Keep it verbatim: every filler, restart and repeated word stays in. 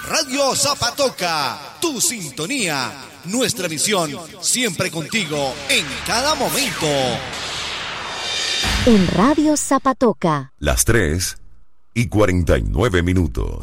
Radio Zapatoca, tu sintonía, nuestra visión, siempre contigo en cada momento. En Radio Zapatoca. Las tres y cuarenta y nueve minutos.